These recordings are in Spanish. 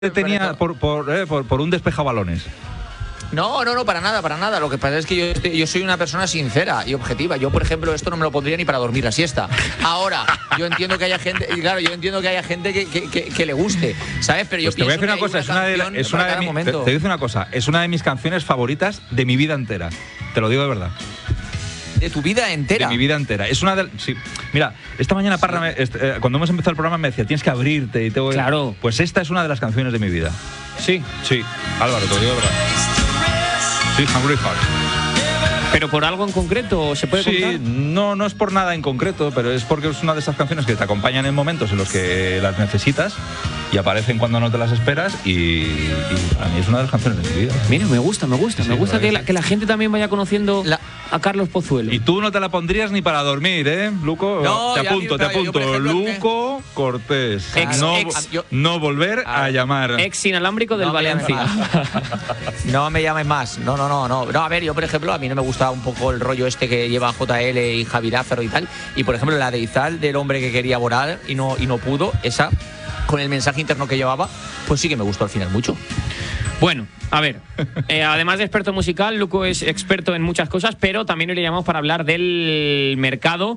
tenía por un despejabalones. No, para nada. Lo que pasa es que yo soy una persona sincera y objetiva. Yo, por ejemplo, esto no me lo pondría ni para dormir la siesta. Ahora, yo entiendo que haya gente, que le guste, ¿sabes? Pero yo pues te voy a decir una cosa, te voy a decir una cosa, es una de mis canciones favoritas de mi vida entera. Te lo digo de verdad. ¿De tu vida entera? De mi vida entera. Es una de... Sí. Mira, esta mañana Parra, cuando hemos empezado el programa me decía, tienes que abrirte y te voy... Claro. Pues esta es una de las canciones de mi vida. Sí. Sí, Álvaro, te lo digo de verdad. Sí, Hungry Heart. ¿Pero por algo en concreto se puede contar? Sí, no es por nada en concreto, pero es porque es una de esas canciones que te acompañan en momentos en los que las necesitas y aparecen cuando no te las esperas y a mí es una de las canciones de mi vida. Mira, me gusta que la gente también vaya conociendo a Carlos Pozuelo. Y tú no te la pondrías ni para dormir, ¿eh, Luco? No, te apunto. ejemplo, Luco Cortés. No volver a llamar. Ex inalámbrico del Valencia. No me llames más. No. A ver, yo, por ejemplo, a mí no me gusta un poco el rollo este que lleva JL y Javi Lázaro y tal. Y, por ejemplo, la de Izal, del hombre que quería volar y no pudo, esa, con el mensaje interno que llevaba, pues sí que me gustó al final mucho. Bueno, a ver, además de experto musical, Luco es experto en muchas cosas, pero también hoy le llamamos para hablar del mercado.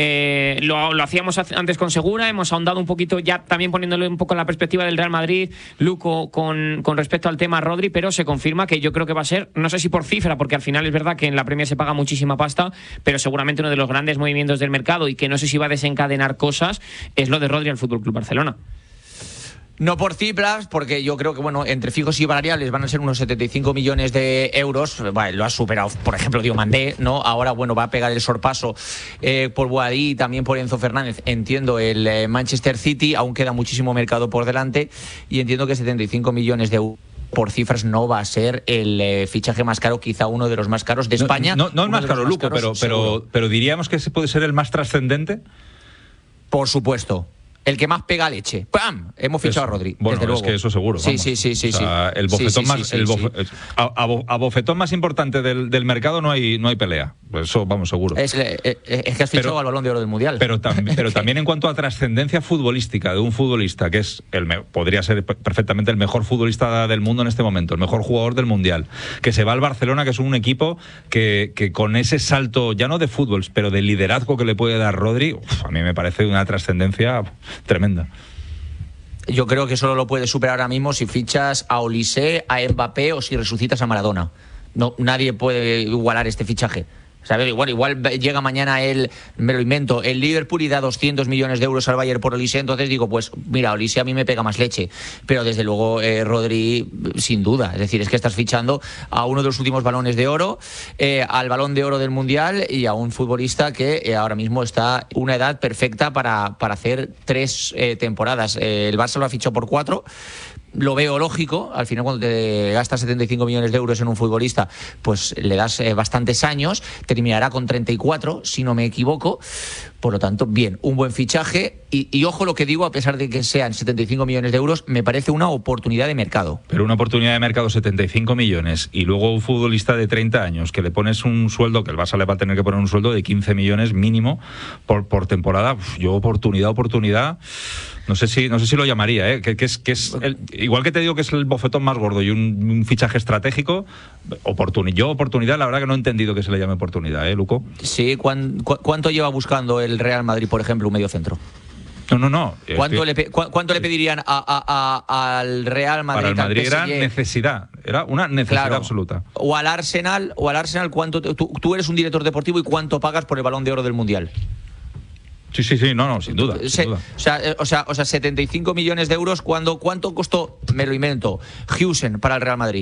Lo hacíamos antes con Segura, hemos ahondado un poquito ya también poniéndole un poco en la perspectiva del Real Madrid, Luco, con respecto al tema Rodri, pero se confirma que yo creo que va a ser, no sé si por cifra, porque al final es verdad que en la Premier se paga muchísima pasta, pero seguramente uno de los grandes movimientos del mercado y que no sé si va a desencadenar cosas es lo de Rodri al FC Barcelona. No por cifras, porque yo creo que, bueno, entre fijos y variables van a ser unos 75 millones de euros. Vale, lo ha superado, por ejemplo, Diomandé, ¿no? Ahora, bueno, va a pegar el sorpaso por Boadí y también por Enzo Fernández. Entiendo el Manchester City, aún queda muchísimo mercado por delante y entiendo que 75 millones de euros por cifras no va a ser el fichaje más caro, quizá uno de los más caros de España. No el más caro, Luco, pero diríamos que ese puede ser el más trascendente. Por supuesto. El que más pega leche. ¡Pam! Hemos fichado a Rodri. Bueno, desde luego. Es que eso seguro. Sí. O sea, el bofetón a bofetón más importante del mercado no hay pelea. Pues eso, vamos, seguro. Es que has fichado al Balón de Oro del Mundial. Pero también en cuanto a trascendencia futbolística de un futbolista que es podría ser perfectamente el mejor futbolista del mundo en este momento, el mejor jugador del Mundial, que se va al Barcelona, que es un equipo que con ese salto, ya no de fútbol, pero de liderazgo que le puede dar Rodri, a mí me parece una trascendencia tremenda. Yo creo que solo lo puedes superar ahora mismo si fichas a Olise, a Mbappé o si resucitas a Maradona. No, nadie puede igualar este fichaje. ¿Sabes? Igual llega mañana me lo invento, el Liverpool y da 200 millones de euros al Bayern por Olise, entonces digo, pues mira, Olise a mí me pega más leche, pero desde luego Rodri sin duda, es decir, es que estás fichando a uno de los últimos balones de oro, al Balón de Oro del Mundial y a un futbolista que ahora mismo está una edad perfecta para hacer 3 temporadas. El Barça lo ha fichado por 4. Lo veo lógico, al final cuando te gastas 75 millones de euros en un futbolista, pues le das bastantes años, terminará con 34, si no me equivoco, por lo tanto, bien, un buen fichaje y ojo lo que digo, a pesar de que sean 75 millones de euros, me parece una oportunidad de mercado. Pero una oportunidad de mercado, 75 millones, y luego un futbolista de 30 años, que le pones un sueldo, que el Barça le va a tener que poner un sueldo de 15 millones mínimo por temporada, yo oportunidad... No sé si lo llamaría, que es igual que te digo que es el bofetón más gordo y un fichaje estratégico, oportunidad, la verdad que no he entendido que se le llame oportunidad, Luco. Sí, ¿cuánto lleva buscando el Real Madrid, por ejemplo, un mediocentro? No. ¿Cuánto le pedirían al Real Madrid? Para el Madrid era necesidad, era una necesidad absoluta. O al Arsenal, ¿cuánto? Tú eres un director deportivo y ¿cuánto pagas por el Balón de Oro del Mundial? Sí, sin duda. O sea, 75 millones de euros, ¿cuánto costó, me lo invento, Hüsen para el Real Madrid?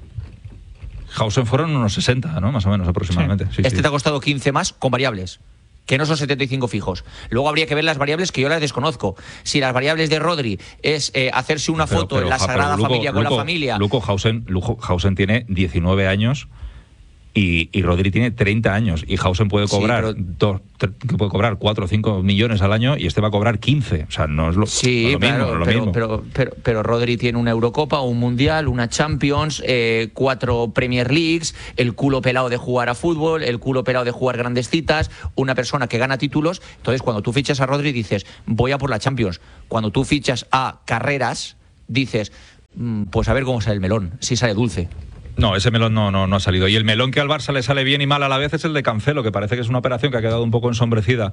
Hüsen fueron unos 60, ¿no? Más o menos, aproximadamente. Sí. Te ha costado 15 más con variables, que no son 75 fijos. Luego habría que ver las variables que yo las desconozco. Si las variables de Rodri es hacerse una foto en la Sagrada Familia con la familia... Luco Hüsen tiene 19 años... Y Rodri tiene 30 años y Hüsen puede cobrar puede cobrar 4 o 5 millones al año y este va a cobrar 15. O sea, no es lo mismo. Pero Rodri tiene una Eurocopa, un Mundial, una Champions, 4 Premier Leagues, el culo pelado de jugar a fútbol, el culo pelado de jugar grandes citas, una persona que gana títulos. Entonces, cuando tú fichas a Rodri dices, voy a por la Champions. Cuando tú fichas a Carreras, dices, pues a ver cómo sale el melón, si sale dulce. No, ese melón no ha salido. Y el melón que al Barça le sale bien y mal a la vez es el de Cancelo, que parece que es una operación que ha quedado un poco ensombrecida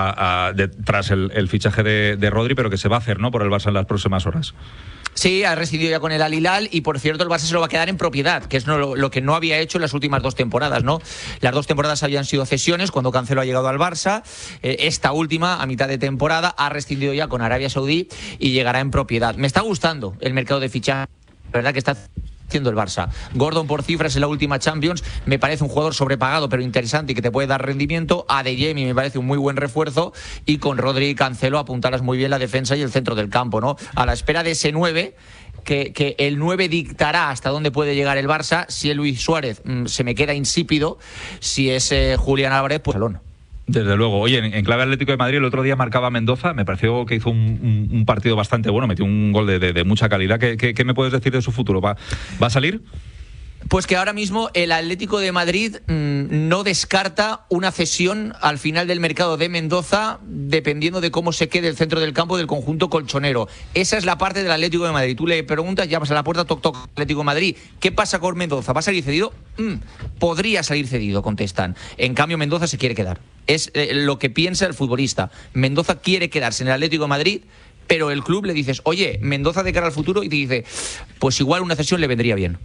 tras el fichaje de Rodri, pero que se va a hacer, ¿no?, por el Barça en las próximas horas. Sí, ha rescindido ya con el Al Hilal y, por cierto, el Barça se lo va a quedar en propiedad, que es lo que no había hecho en las últimas 2 temporadas, ¿no? Las 2 temporadas habían sido cesiones cuando Cancelo ha llegado al Barça. Esta última, a mitad de temporada, ha rescindido ya con Arabia Saudí y llegará en propiedad. Me está gustando el mercado de fichajes, la verdad que está haciendo el Barça. Gordon, por cifras, en la última Champions me parece un jugador sobrepagado pero interesante y que te puede dar rendimiento. Adeyemi me parece un muy buen refuerzo, y con Rodri y Cancelo apuntarás muy bien la defensa y el centro del campo, ¿no? A la espera de ese 9, que el 9 dictará hasta dónde puede llegar el Barça. Si es Luis Suárez, se me queda insípido. Si es Julián Álvarez, pues salón. Desde luego. Oye, en clave Atlético de Madrid, el otro día marcaba Mendoza, me pareció que hizo un partido bastante bueno, metió un gol de mucha calidad. ¿Qué me puedes decir de su futuro? ¿Va a salir? Pues que ahora mismo el Atlético de Madrid no descarta una cesión al final del mercado de Mendoza, dependiendo de cómo se quede el centro del campo del conjunto colchonero. Esa es la parte del Atlético de Madrid. Tú le preguntas, llamas a la puerta, toc toc, Atlético de Madrid, ¿qué pasa con Mendoza? ¿Va a salir cedido? Podría salir cedido, contestan. En cambio, Mendoza se quiere quedar. Es lo que piensa el futbolista. Mendoza quiere quedarse en el Atlético de Madrid, pero el club le dices, oye, Mendoza de cara al futuro, y te dice, pues igual una cesión le vendría bien.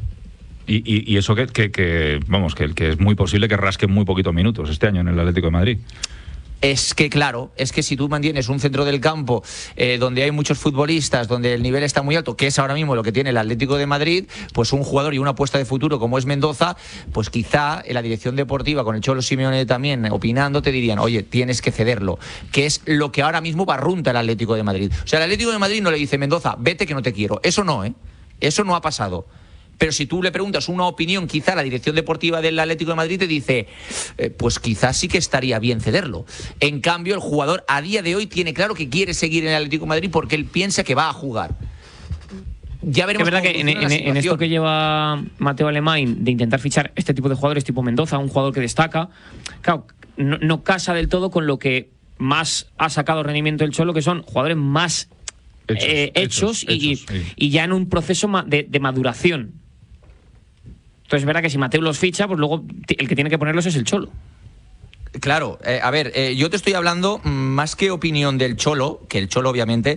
Y eso vamos, que es muy posible que rasque muy poquitos minutos este año en el Atlético de Madrid. Es que, claro, es que si tú mantienes un centro del campo donde hay muchos futbolistas, donde el nivel está muy alto, que es ahora mismo lo que tiene el Atlético de Madrid, pues un jugador y una apuesta de futuro como es Mendoza, pues quizá en la dirección deportiva, con el Cholo Simeone también opinando, te dirían, oye, tienes que cederlo, que es lo que ahora mismo barrunta el Atlético de Madrid. O sea, el Atlético de Madrid no le dice, Mendoza, vete que no te quiero. Eso no, eso no ha pasado. Pero si tú le preguntas una opinión, quizá la dirección deportiva del Atlético de Madrid te dice, pues quizás sí que estaría bien cederlo. En cambio, el jugador a día de hoy tiene claro que quiere seguir en el Atlético de Madrid porque él piensa que va a jugar. Ya veremos. Es verdad que en esto que lleva Mateo Alemán de intentar fichar este tipo de jugadores tipo Mendoza, un jugador que destaca, claro, no casa del todo con lo que más ha sacado rendimiento el Cholo, que son jugadores más hechos y ya en un proceso de maduración. Entonces es verdad que si Mateo los ficha, pues luego el que tiene que ponerlos es el Cholo. Claro, a ver, yo te estoy hablando más que opinión del Cholo, que el Cholo obviamente,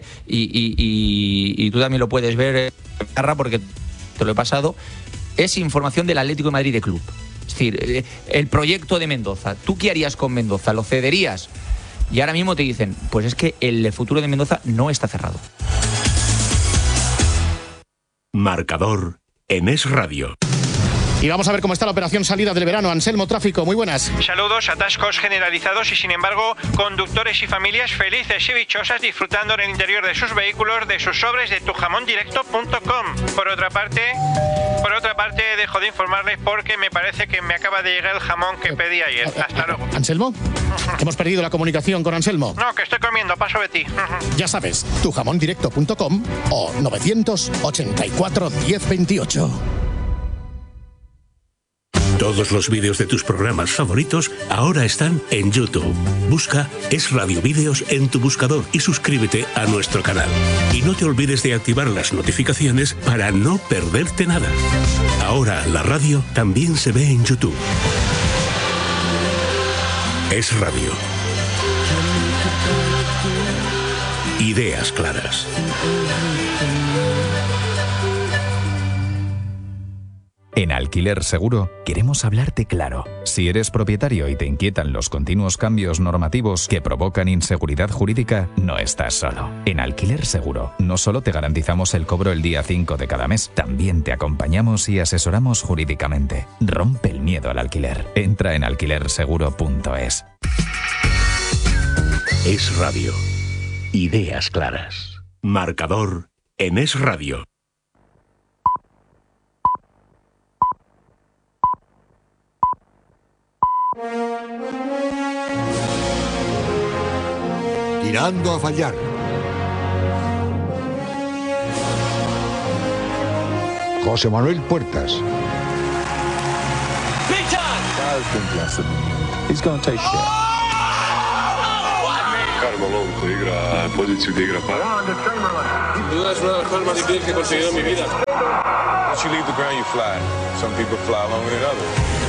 y tú también lo puedes ver, porque te lo he pasado, es información del Atlético de Madrid de club. Es decir, el proyecto de Mendoza. ¿Tú qué harías con Mendoza? ¿Lo cederías? Y ahora mismo te dicen, pues es que el futuro de Mendoza no está cerrado. Marcador en Es Radio. Y vamos a ver cómo está la operación salida del verano. Anselmo, tráfico, muy buenas. Saludos, atascos generalizados y sin embargo conductores y familias felices y dichosas disfrutando en el interior de sus vehículos de sus sobres de tujamondirecto.com. Por otra parte, dejo de informarles porque me parece que me acaba de llegar el jamón que pedí ayer. Hasta luego. ¿Anselmo? Hemos perdido la comunicación con Anselmo. No, que estoy comiendo, paso de ti. Ya sabes, tujamondirecto.com o 984 1028. Todos los vídeos de tus programas favoritos ahora están en YouTube. Busca Es Radio Vídeos en tu buscador y suscríbete a nuestro canal. Y no te olvides de activar las notificaciones para no perderte nada. Ahora la radio también se ve en YouTube. Es Radio. Ideas claras. En Alquiler Seguro queremos hablarte claro. Si eres propietario y te inquietan los continuos cambios normativos que provocan inseguridad jurídica, no estás solo. En Alquiler Seguro no solo te garantizamos el cobro el día 5 de cada mes, también te acompañamos y asesoramos jurídicamente. Rompe el miedo al alquiler. Entra en alquilerseguro.es. Es Radio. Ideas claras. Marcador en Es Radio. Tirando a fallar. José Manuel Puertas. Carmelo to igra poziciju gdje igra par. Bila je una forma de piel que he conseguido en mi vida. Once you leave the ground, you fly. Some people fly longer than others.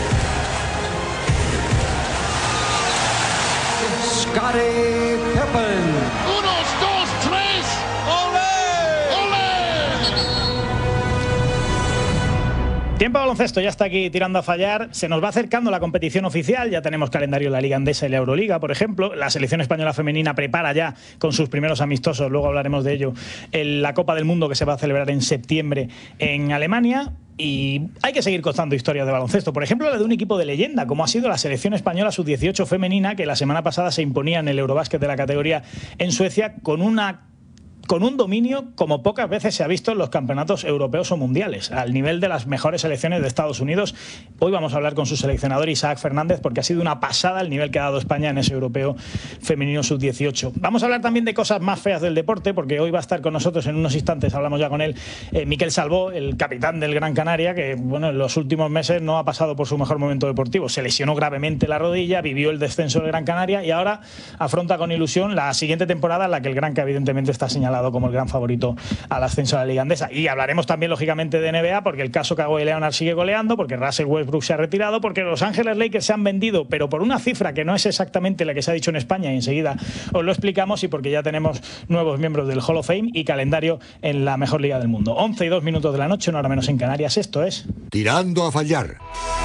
Scottie Pippen. 1, 2, 3. ¡Ole! Tiempo de baloncesto, ya está aquí tirando a fallar. Se nos va acercando la competición oficial. Ya tenemos calendario de la Liga Endesa y la Euroliga, por ejemplo. La selección española femenina prepara ya con sus primeros amistosos, luego hablaremos de ello, la Copa del Mundo que se va a celebrar en septiembre en Alemania. Y hay que seguir contando historias de baloncesto. Por ejemplo, la de un equipo de leyenda, como ha sido la selección española sub-18 femenina, que la semana pasada se imponía en el Eurobásquet de la categoría en Suecia con un dominio como pocas veces se ha visto en los campeonatos europeos o mundiales, al nivel de las mejores selecciones de Estados Unidos. Hoy vamos a hablar con su seleccionador Isaac Fernández, porque ha sido una pasada el nivel que ha dado España en ese europeo femenino sub-18. Vamos a hablar también de cosas más feas del deporte, porque hoy va a estar con nosotros en unos instantes, hablamos ya con él, Miquel Salvó, el capitán del Gran Canaria, que bueno, en los últimos meses no ha pasado por su mejor momento deportivo. Se lesionó gravemente la rodilla, vivió el descenso del Gran Canaria y ahora afronta con ilusión la siguiente temporada, en la que el Gran, que evidentemente está señalado como el gran favorito al ascenso a la Liga Endesa. Y hablaremos también, lógicamente, de NBA, porque el caso Kawhi Leonard sigue goleando, porque Russell Westbrook se ha retirado, porque los Ángeles Lakers se han vendido, pero por una cifra que no es exactamente la que se ha dicho en España, y enseguida os lo explicamos, y porque ya tenemos nuevos miembros del Hall of Fame y calendario en la mejor liga del mundo. 11:02 de la noche, una hora menos en Canarias. Esto es Tirando a fallar.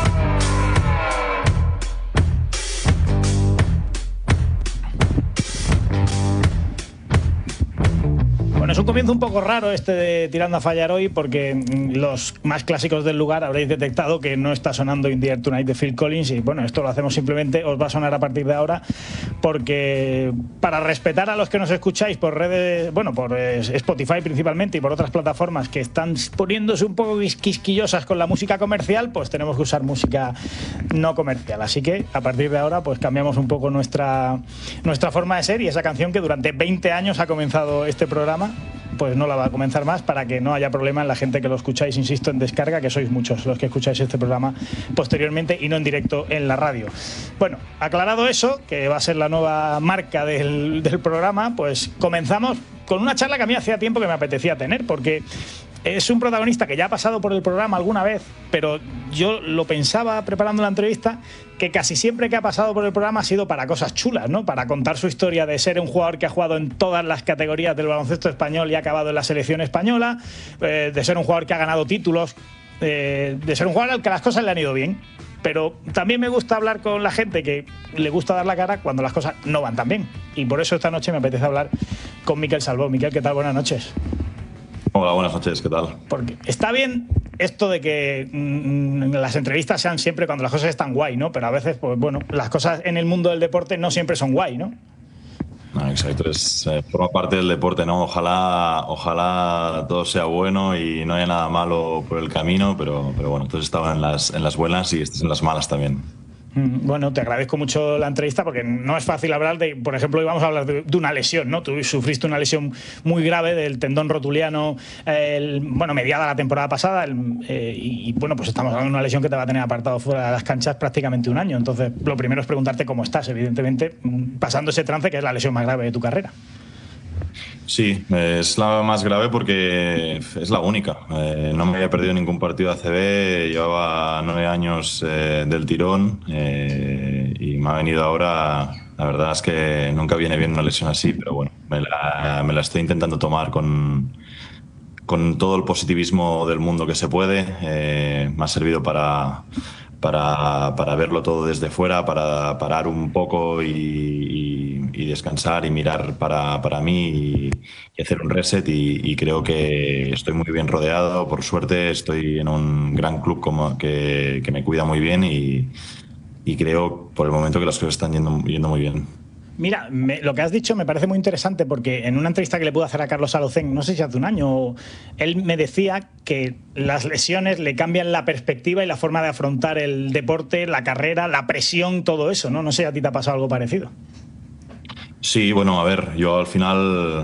Bueno, es un comienzo un poco raro este de Tirando a fallar hoy, porque los más clásicos del lugar habréis detectado que no está sonando In the Air Tonight de Phil Collins, y bueno, esto lo hacemos simplemente, os va a sonar a partir de ahora, porque para respetar a los que nos escucháis por redes, bueno, por Spotify principalmente y por otras plataformas que están poniéndose un poco quisquillosas con la música comercial, pues tenemos que usar música no comercial. Así que a partir de ahora pues cambiamos un poco nuestra forma de ser, y esa canción que durante 20 años ha comenzado este programa, pues no la va a comenzar más, para que no haya problema en la gente que lo escucháis, insisto, en descarga, que sois muchos los que escucháis este programa posteriormente y no en directo en la radio. Bueno, aclarado eso, que va a ser la nueva marca del programa, pues comenzamos con una charla que a mí hacía tiempo que me apetecía tener, porque es un protagonista que ya ha pasado por el programa alguna vez, pero yo lo pensaba preparando la entrevista, que casi siempre que ha pasado por el programa ha sido para cosas chulas, ¿no? Para contar su historia de ser un jugador que ha jugado en todas las categorías del baloncesto español y ha acabado en la selección española, de ser un jugador que ha ganado títulos, de ser un jugador al que las cosas le han ido bien. Pero también me gusta hablar con la gente que le gusta dar la cara cuando las cosas no van tan bien. Y por eso esta noche me apetece hablar con Miquel Salvó. Miquel, ¿qué tal? Buenas noches. Hola, buenas noches, ¿qué tal? Porque está bien esto de que las entrevistas sean siempre cuando las cosas están guay, ¿no? Pero a veces, pues bueno, las cosas en el mundo del deporte no siempre son guay, ¿no? No, exacto, forma parte del deporte, ¿no? Ojalá todo sea bueno y no haya nada malo por el camino, pero bueno, tú has estado en las buenas y estás en las malas también. Bueno, te agradezco mucho la entrevista, porque no es fácil hablar de, por ejemplo, hoy vamos a hablar de una lesión, ¿no? Tú sufriste una lesión muy grave del tendón rotuliano, mediada la temporada pasada, y bueno, pues estamos hablando de una lesión que te va a tener apartado fuera de las canchas prácticamente un año. Entonces, lo primero es preguntarte cómo estás, evidentemente, pasando ese trance que es la lesión más grave de tu carrera. Sí, es la más grave porque es la única. No me había perdido ningún partido de ACB, llevaba 9 años del tirón y me ha venido ahora. La verdad es que nunca viene bien una lesión así, pero bueno, me la estoy intentando tomar con todo el positivismo del mundo que se puede. Me ha servido para verlo todo desde fuera, para parar un poco y descansar y mirar para mí y hacer un reset, y creo que estoy muy bien rodeado, por suerte estoy en un gran club que me cuida muy bien y creo por el momento que las cosas están yendo muy bien. Mira, lo que has dicho me parece muy interesante, porque en una entrevista que le pude hacer a Carlos Alocén, no sé si hace un año, él me decía que las lesiones le cambian la perspectiva y la forma de afrontar el deporte, la carrera, la presión, todo eso, ¿no? No sé si a ti te ha pasado algo parecido. Sí, bueno, a ver, yo al final,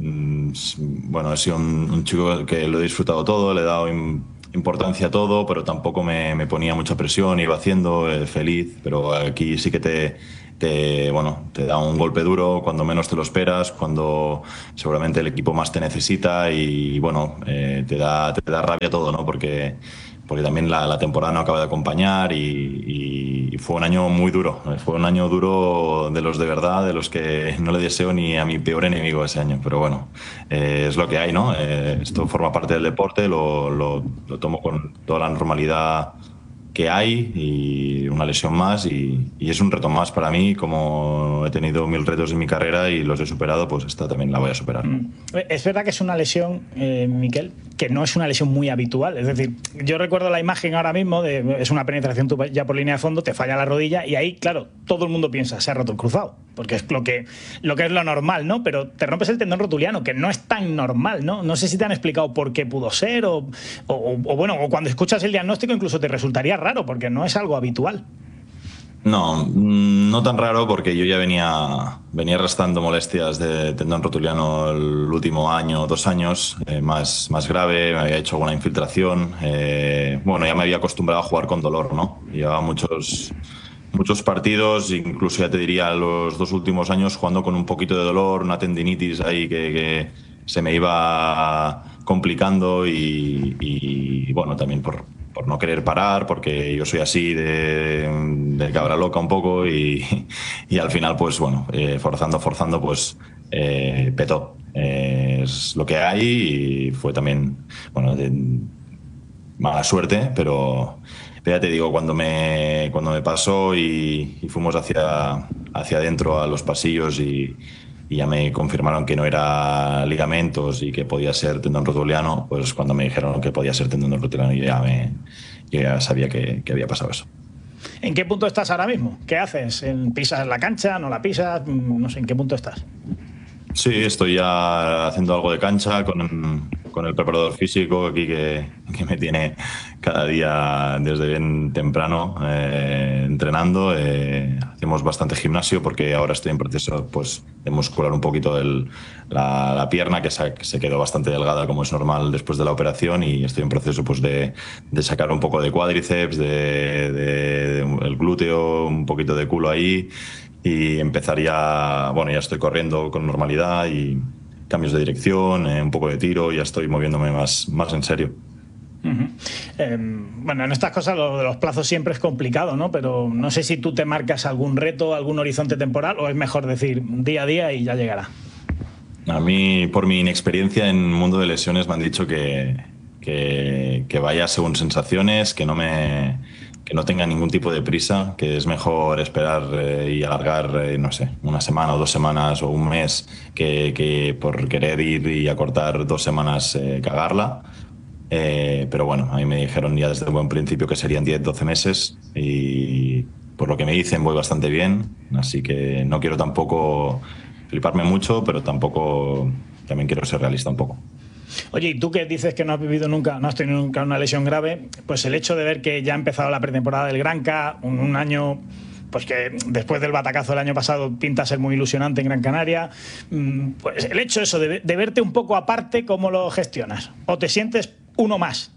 he sido un chico que lo he disfrutado todo, le he dado importancia a todo, pero tampoco me ponía mucha presión, iba haciendo feliz, pero aquí sí que te te da un golpe duro cuando menos te lo esperas, cuando seguramente el equipo más te necesita y te da rabia todo, ¿no? Porque también la temporada no acaba de acompañar y fue un año muy duro. Fue un año duro de los de verdad, de los que no le deseo ni a mi peor enemigo ese año. Pero bueno, es lo que hay, ¿no? Esto forma parte del deporte, lo tomo con toda la normalidad que hay y una lesión más y es un reto más para mí. Como he tenido 1000 retos en mi carrera y los he superado, pues esta también la voy a superar. Es verdad que es una lesión, Miquel, que no es una lesión muy habitual. Es decir, yo recuerdo la imagen ahora mismo es una penetración ya por línea de fondo, te falla la rodilla y ahí, claro, todo el mundo piensa, se ha roto el cruzado, porque es lo que es lo normal, ¿no? Pero te rompes el tendón rotuliano, que no es tan normal, ¿no? No sé si te han explicado por qué pudo ser o cuando escuchas el diagnóstico incluso te resultaría raro, porque no es algo habitual. No tan raro, porque yo ya venía arrastrando molestias de tendón rotuliano el último año, 2 años, más grave, me había hecho alguna infiltración, ya me había acostumbrado a jugar con dolor, ¿no? Llevaba muchos partidos, incluso ya te diría los 2 últimos años jugando con un poquito de dolor, una tendinitis ahí que se me iba complicando y también por no querer parar, porque yo soy así de cabra loca un poco y al final forzando pues petó. Es lo que hay y fue también de mala suerte, pero ya te digo, cuando me pasó y fuimos hacia adentro a los pasillos y ya me confirmaron que no era ligamentos y que podía ser tendón rotuliano, pues cuando me dijeron que podía ser tendón rotuliano yo ya sabía que había pasado eso. ¿En qué punto estás ahora mismo? ¿Qué haces? ¿Pisas la cancha? ¿No la pisas? No sé, ¿en qué punto estás? Sí, estoy ya haciendo algo de cancha con el preparador físico aquí que me tiene cada día desde bien temprano entrenando. Hacemos bastante gimnasio porque ahora estoy en proceso de muscular un poquito la pierna, que se quedó bastante delgada como es normal después de la operación, y estoy en proceso de sacar un poco de cuádriceps, de el glúteo, un poquito de culo ahí, y empezar ya estoy corriendo con normalidad y cambios de dirección, un poco de tiro, ya estoy moviéndome más en serio. En estas cosas lo de los plazos siempre es complicado, ¿no? Pero no sé si tú te marcas algún reto, algún horizonte temporal, o es mejor decir día a día y ya llegará. A mí, por mi inexperiencia en el mundo de lesiones, me han dicho que vaya según sensaciones, que no tenga ningún tipo de prisa, que es mejor esperar y alargar, una semana o 2 semanas o un mes que por querer ir y acortar 2 semanas cagarla. Pero a mí me dijeron ya desde el buen principio que serían 10-12 meses y por lo que me dicen voy bastante bien, así que no quiero tampoco fliparme mucho, pero también quiero ser realista un poco. Oye, y tú que dices que no has tenido nunca una lesión grave, pues el hecho de ver que ya ha empezado la pretemporada del Granca, un año pues que después del batacazo del año pasado pinta ser muy ilusionante en Gran Canaria, pues el hecho eso de verte un poco aparte, ¿cómo lo gestionas? ¿O te sientes uno más?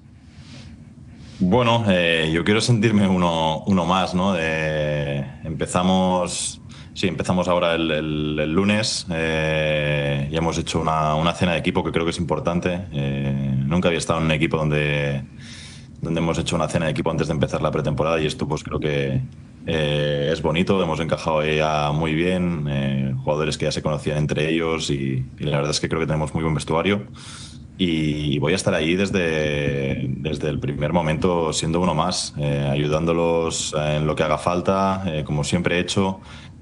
Yo quiero sentirme uno más, ¿no? Empezamos ahora el lunes, ya hemos hecho una cena de equipo que creo que es importante. Nunca había estado en un equipo donde hemos hecho una cena de equipo antes de empezar la pretemporada y esto pues creo que es bonito. Hemos encajado ya muy bien, jugadores que ya se conocían entre ellos y la verdad es que creo que tenemos muy buen vestuario. Y voy a estar ahí desde el primer momento siendo uno más, ayudándolos en lo que haga falta, como siempre he hecho,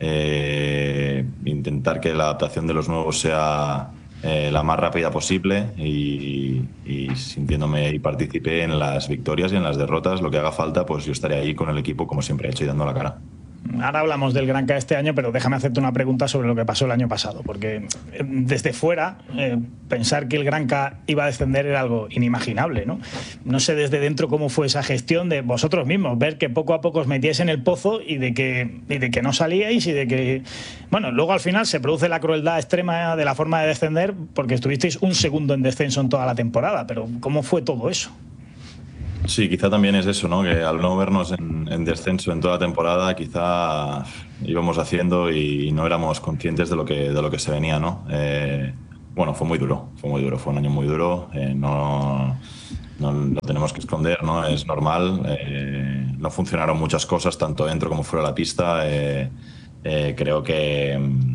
intentar que la adaptación de los nuevos sea la más rápida posible y sintiéndome y participé en las victorias y en las derrotas, lo que haga falta, pues yo estaré ahí con el equipo como siempre he hecho y dando la cara. Ahora hablamos del Granca este año, pero déjame hacerte una pregunta sobre lo que pasó el año pasado, porque desde fuera pensar que el Granca iba a descender era algo inimaginable, ¿no? No sé desde dentro cómo fue esa gestión de vosotros mismos, ver que poco a poco os metíais en el pozo y de que no salíais y de que, luego al final se produce la crueldad extrema de la forma de descender porque estuvisteis un segundo en descenso en toda la temporada, pero ¿cómo fue todo eso? Sí, quizá también es eso, ¿no? Que al no vernos en descenso en toda la temporada, quizá íbamos haciendo y no éramos conscientes de lo que se venía, ¿no? Bueno, fue muy duro, fue un año muy duro, no lo tenemos que esconder, ¿no? Es normal, no funcionaron muchas cosas, tanto dentro como fuera de la pista. Creo que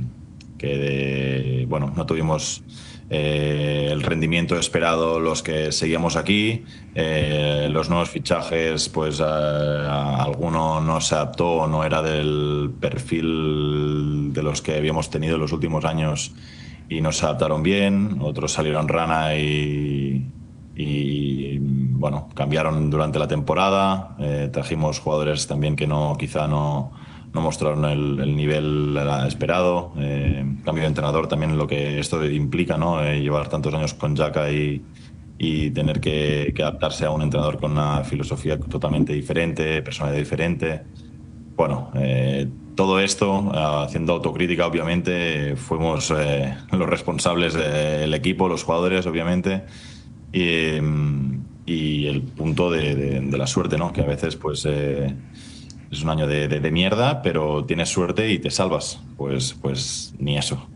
bueno, no tuvimos el rendimiento esperado los que seguíamos aquí. Los nuevos fichajes, pues alguno no se adaptó o no era del perfil de los que habíamos tenido en los últimos años y no se adaptaron bien. Otros salieron rana y bueno, cambiaron durante la temporada. Trajimos jugadores también que quizá no mostraron el nivel esperado. Cambio de entrenador también, lo que esto implica, ¿no? Llevar tantos años con Jaka y tener que adaptarse a un entrenador con una filosofía totalmente diferente, personalidad diferente. Bueno, todo esto, haciendo autocrítica, obviamente, fuimos los responsables del equipo, los jugadores, obviamente, y el punto de la suerte, ¿no? Que a veces, pues, es un año de mierda, pero tienes suerte y te salvas. Pues ni eso.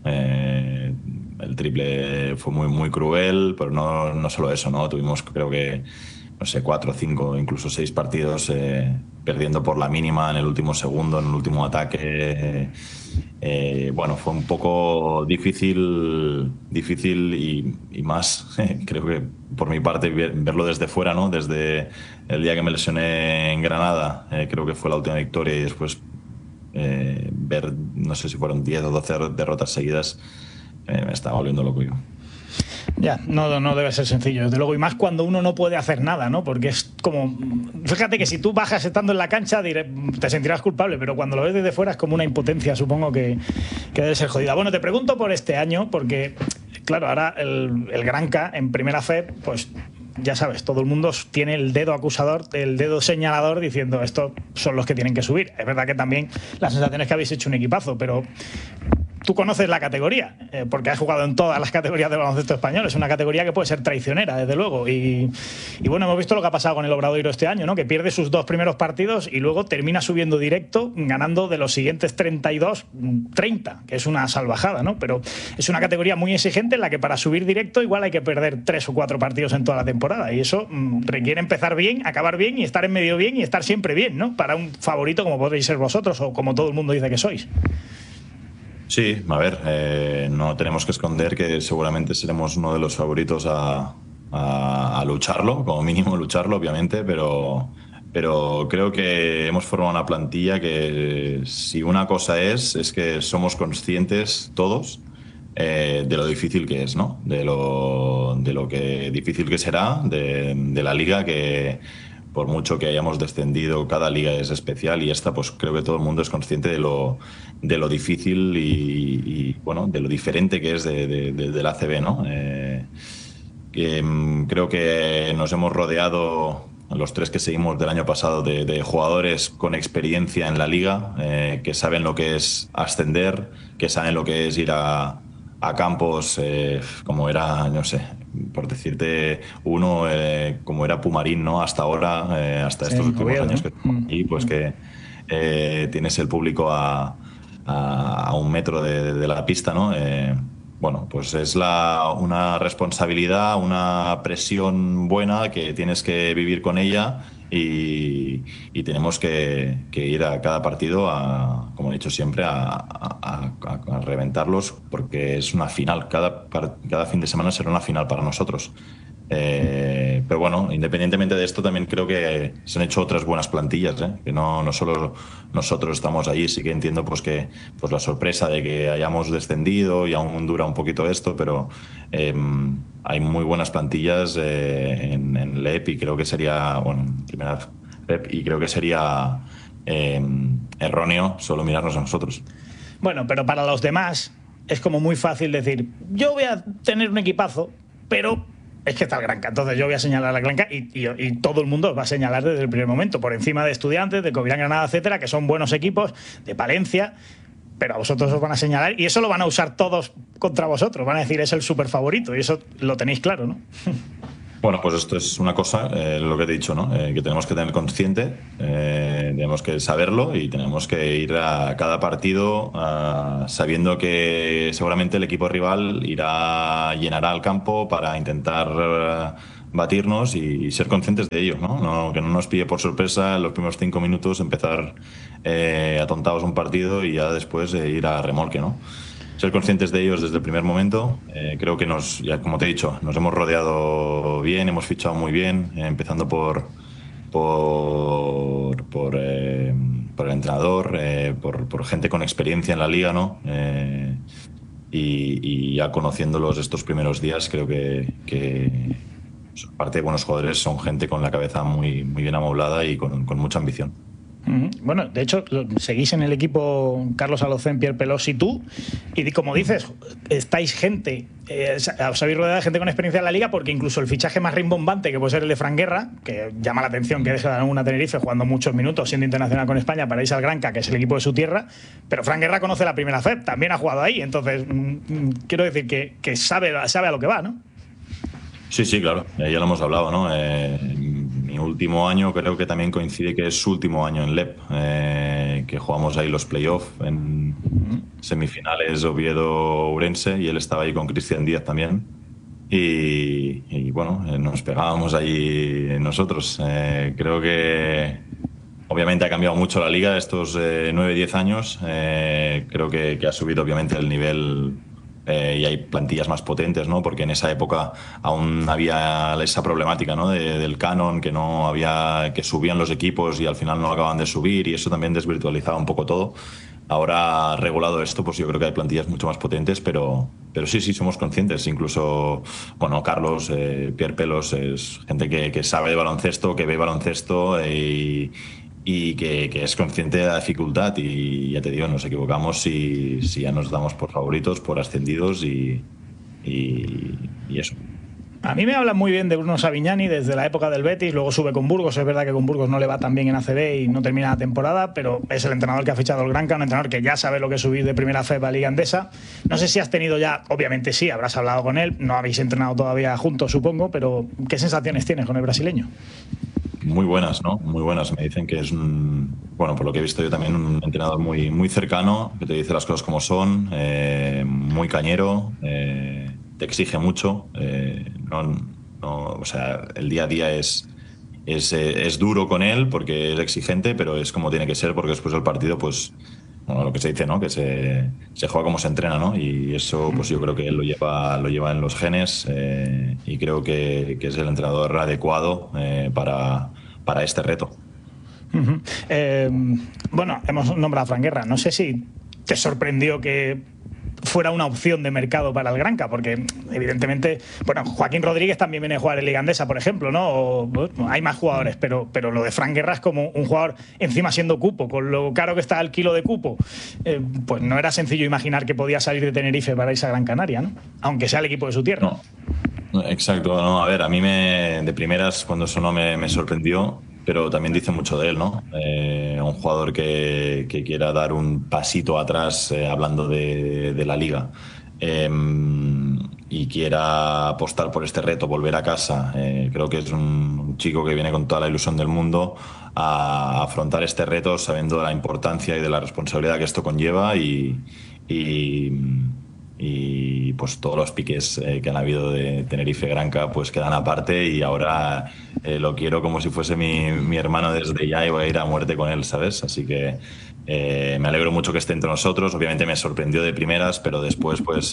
El triple fue muy, muy cruel, pero no solo eso, ¿no? Tuvimos, creo que, no sé, 4, 5, incluso 6 partidos perdiendo por la mínima en el último segundo, en el último ataque. Bueno, fue un poco difícil y más, creo que por mi parte, verlo desde fuera, ¿no? Desde el día que me lesioné en Granada, creo que fue la última victoria, y después ver, no sé si fueron 10 o 12 derrotas seguidas, me estaba volviendo loco yo. Ya, no debe ser sencillo, desde luego, y más cuando uno no puede hacer nada, ¿no? Porque es como, fíjate que si tú bajas estando en la cancha te sentirás culpable, pero cuando lo ves desde fuera es como una impotencia, supongo que debe ser jodida. Bueno, te pregunto por este año, porque claro, ahora el Granca en Primera FEP, pues ya sabes, todo el mundo tiene el dedo acusador, el dedo señalador diciendo estos son los que tienen que subir. Es verdad que también la sensación es que habéis hecho un equipazo, pero tú conoces la categoría, porque has jugado en todas las categorías del baloncesto español. Es una categoría que puede ser traicionera, desde luego. Y bueno, hemos visto lo que ha pasado con el Obradoiro este año, ¿no? Que pierde sus 2 primeros partidos y luego termina subiendo directo, ganando de los siguientes 32, 30, que es una salvajada, ¿no? Pero es una categoría muy exigente en la que para subir directo igual hay que perder 3 o 4 partidos en toda la temporada. Y eso requiere empezar bien, acabar bien y estar en medio bien y estar siempre bien, ¿no? Para un favorito como podréis ser vosotros o como todo el mundo dice que sois. Sí, a ver, no tenemos que esconder que seguramente seremos uno de los favoritos a lucharlo, como mínimo lucharlo, obviamente, pero creo que hemos formado una plantilla que, si una cosa es que somos conscientes todos de lo difícil que es, ¿no? De lo que difícil que será, de la liga, que por mucho que hayamos descendido, cada liga es especial, y esta, pues creo que todo el mundo es consciente de lo difícil y bueno, de lo diferente que es del ACB, ¿no? Creo que nos hemos rodeado, los 3 que seguimos del año pasado, de jugadores con experiencia en la liga, que saben lo que es ascender, que saben lo que es ir a campos como era, no sé, por decirte uno, como era Pumarín, ¿no? Hasta ahora, hasta estos últimos años que estamos aquí, pues que tienes el público a 1 metro de la pista, ¿no? Bueno, pues es una responsabilidad, una presión buena que tienes que vivir con ella, y tenemos que ir a cada partido, como he dicho siempre, a reventarlos, porque es una final. Cada fin de semana será una final para nosotros. Pero bueno, independientemente de esto, también creo que se han hecho otras buenas plantillas, que no solo nosotros estamos allí. Sí que entiendo pues que pues la sorpresa de que hayamos descendido y aún dura un poquito esto, pero hay muy buenas plantillas en LEP, y creo que sería, bueno, en primera LEP, y creo que sería erróneo solo mirarnos a nosotros. Bueno, pero para los demás es como muy fácil decir, yo voy a tener un equipazo, pero es que está el Granca, entonces yo voy a señalar al Granca, y todo el mundo os va a señalar desde el primer momento, por encima de Estudiantes, de Covirán Granada, etcétera, que son buenos equipos, de Palencia, pero a vosotros os van a señalar, y eso lo van a usar todos contra vosotros, van a decir es el súper favorito, y eso lo tenéis claro, ¿no? Bueno, pues esto es una cosa, lo que te he dicho, ¿no? Que tenemos que tener consciente, tenemos que saberlo y tenemos que ir a cada partido sabiendo que seguramente el equipo rival llenará el campo para intentar batirnos y ser conscientes de ello, ¿no? Que no nos pille por sorpresa en los primeros 5 minutos empezar atontados un partido y ya después ir a remolque, ¿no? Ser conscientes de ellos desde el primer momento. Creo que ya como te he dicho, nos hemos rodeado bien, hemos fichado muy bien, empezando por el entrenador, por gente con experiencia en la liga, ¿no? Y ya conociéndolos estos primeros días, creo que aparte de buenos jugadores, son gente con la cabeza muy, muy bien amoblada y con mucha ambición. Bueno, de hecho, seguís en el equipo Carlos Alocén, Pierre Pelós y tú, y como dices, estáis gente, os habéis rodeado de gente con experiencia en la liga, porque incluso el fichaje más rimbombante, que puede ser el de Fran Guerra, que llama la atención que deja una Tenerife jugando muchos minutos, siendo internacional con España, para irse al Granca, que es el equipo de su tierra, pero Fran Guerra conoce la primera FEP, también ha jugado ahí, entonces quiero decir que sabe a lo que va, ¿no? Sí, claro, ya lo hemos hablado, ¿no? Mi último año creo que también coincide que es su último año en LEP, que jugamos ahí los playoffs en semifinales Oviedo-Ourense y él estaba ahí con Cristian Díaz también y bueno, nos pegábamos ahí nosotros. Creo que obviamente ha cambiado mucho la liga estos 9-10 años, creo que ha subido obviamente el nivel. Y hay plantillas más potentes, ¿no? Porque en esa época aún había esa problemática, ¿no? Del canon, que subían los equipos y al final no acaban de subir y eso también desvirtualizaba un poco todo. Ahora regulado esto, pues yo creo que hay plantillas mucho más potentes, pero sí, somos conscientes. Incluso, bueno, Carlos, Pierre Pelós, es gente que sabe de baloncesto, que ve baloncesto y que es consciente de la dificultad y ya te digo, nos equivocamos si ya nos damos por favoritos, por ascendidos y eso. A mí me hablan muy bien de Bruno Savignani desde la época del Betis, luego sube con Burgos, es verdad que con Burgos no le va tan bien en ACB y no termina la temporada, pero es el entrenador que ha fichado el Granca, un entrenador que ya sabe lo que es subir de primera FEB a Liga Endesa. No sé si has tenido ya, obviamente sí, habrás hablado con él, no habéis entrenado todavía juntos supongo, pero ¿qué sensaciones tienes con el brasileño? Muy buenas, ¿no? Muy buenas. Me dicen que es bueno, por lo que he visto yo también, un entrenador muy, muy cercano, que te dice las cosas como son, muy cañero, te exige mucho. O sea, el día a día es duro con él porque es exigente, pero es como tiene que ser porque después del partido, pues, bueno, lo que se dice, ¿no? Que se juega como se entrena, ¿no? Y eso, pues yo creo que él lo lleva en los genes y creo que es el entrenador adecuado para este reto. Bueno, hemos nombrado a Fran Guerra. No sé si te sorprendió que fuera una opción de mercado para el Granca, porque evidentemente, bueno, Joaquín Rodríguez también viene a jugar en Liga Endesa, por ejemplo, ¿no? Bueno, hay más jugadores, pero lo de Fran Guerra es como un jugador, encima siendo cupo, con lo caro que está el kilo de cupo, pues no era sencillo imaginar que podía salir de Tenerife para irse a Gran Canaria, ¿no? Aunque sea el equipo de su tierra. No, exacto, no, a ver, a mí de primeras cuando sonó me sorprendió, pero también dice mucho de él, ¿no? Un jugador que quiera dar un pasito atrás hablando de la liga y quiera apostar por este reto, volver a casa. Creo que es un chico que viene con toda la ilusión del mundo a afrontar este reto sabiendo de la importancia y de la responsabilidad que esto conlleva y pues todos los piques que han habido de Tenerife Granca pues quedan aparte y ahora lo quiero como si fuese mi hermano desde ya y voy a ir a muerte con él, ¿sabes? Así que me alegro mucho que esté entre nosotros. Obviamente me sorprendió de primeras, pero después pues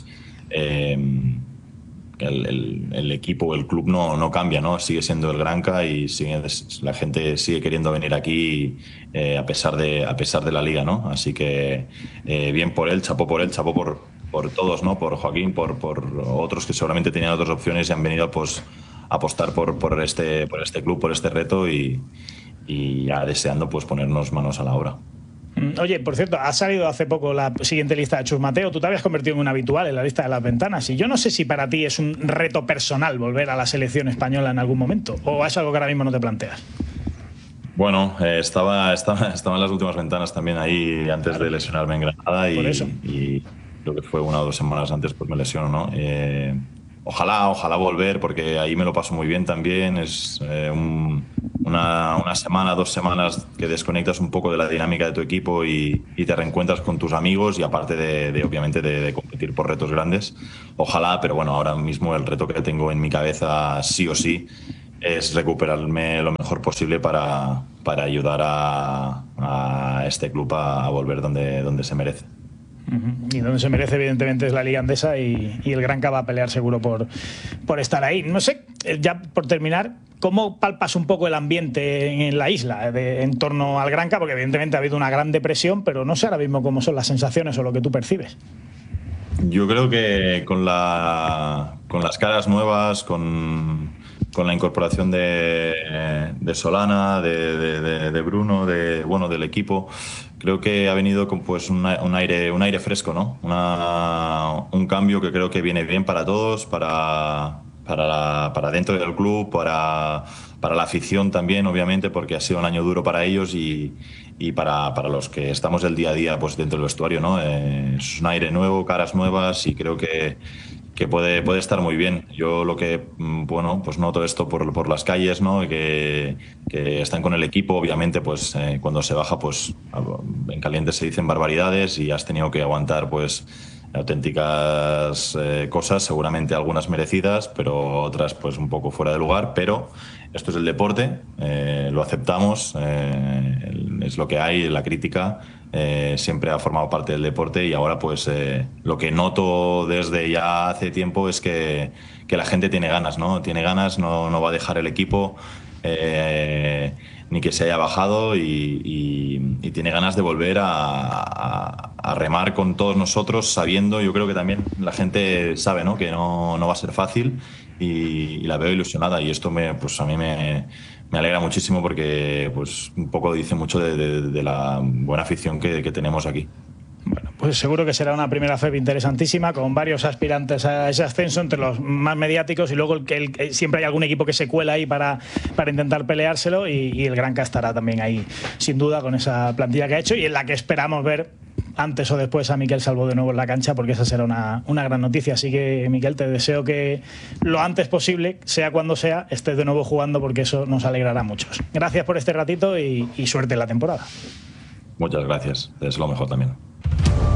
el equipo, el club no cambia, ¿no? Sigue siendo el Granca y la gente sigue queriendo venir aquí a pesar de la liga, ¿no? Así que bien por él, chapó por todos, ¿no? Por Joaquín, por otros que seguramente tenían otras opciones y han venido pues a apostar por este club, por este reto y ya deseando pues ponernos manos a la obra. Oye, por cierto, ha salido hace poco la siguiente lista de Chus Mateo. Tú te habías convertido en un habitual en la lista de las ventanas y yo no sé si para ti es un reto personal volver a la selección española en algún momento o es algo que ahora mismo no te planteas. Bueno, estaba en las últimas ventanas también ahí antes de lesionarme en Granada y creo que fue 1 o 2 semanas antes pues me lesiono, ¿no? ojalá volver, porque ahí me lo paso muy bien también. Es una semana, 2 semanas que desconectas un poco de la dinámica de tu equipo y te reencuentras con tus amigos, y aparte obviamente de competir por retos grandes. Ojalá, pero bueno, ahora mismo el reto que tengo en mi cabeza sí o sí es recuperarme lo mejor posible para ayudar a este club a volver donde se merece. Y donde se merece, evidentemente, es la Liga Endesa, y el Granca va a pelear seguro por estar ahí. No sé, ya por terminar, ¿cómo palpas un poco el ambiente en la isla en torno al Granca? Porque evidentemente ha habido una gran depresión, pero no sé ahora mismo cómo son las sensaciones o lo que tú percibes. Yo creo que con las caras nuevas, con la incorporación de Solana, de Bruno, del equipo, creo que ha venido con pues un aire fresco, ¿no? Un cambio que creo que viene bien para todos, para dentro del club, para la afición también, obviamente, porque ha sido un año duro para ellos y para los que estamos el día a día pues dentro del vestuario, ¿no? Es un aire nuevo, caras nuevas, y creo que puede estar muy bien. Yo lo que, pues noto esto por las calles, ¿no? Que están con el equipo, obviamente, pues cuando se baja, pues en caliente se dicen barbaridades y has tenido que aguantar, pues, auténticas cosas, seguramente algunas merecidas, pero otras, pues, un poco fuera de lugar. Pero esto es el deporte, lo aceptamos, es lo que hay, la crítica. Siempre ha formado parte del deporte, y ahora pues lo que noto desde ya hace tiempo es que la gente tiene ganas, ¿no? Tiene ganas, no va a dejar el equipo ni que se haya bajado, y tiene ganas de volver a remar con todos nosotros, sabiendo, yo creo que también la gente sabe, ¿no? Que no va a ser fácil, y la veo ilusionada, y esto pues a mí me alegra muchísimo, porque pues un poco dice mucho de la buena afición que tenemos aquí. Bueno, pues seguro que será una primera FEB interesantísima, con varios aspirantes a ese ascenso, entre los más mediáticos, y luego siempre hay algún equipo que se cuela ahí para intentar peleárselo, y el Granca estará también ahí, sin duda, con esa plantilla que ha hecho, y en la que esperamos ver antes o después a Miquel Salvó de nuevo en la cancha, porque esa será una gran noticia. Así que, Miquel, te deseo que lo antes posible, sea cuando sea, estés de nuevo jugando, porque eso nos alegrará a muchos. Gracias por este ratito y suerte en la temporada. Muchas gracias, es lo mejor también.